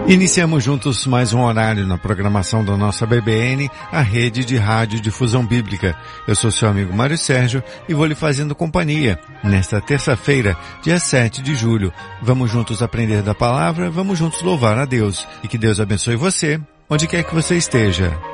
Iniciamos juntos mais um horário na programação da nossa BBN, a rede de rádio difusão bíblica. Eu sou seu amigo Mário Sérgio e vou lhe fazendo companhia. Nesta terça-feira, dia 7 de julho, vamos juntos aprender da palavra, vamos juntos louvar a Deus. E que Deus abençoe você, onde quer que você esteja.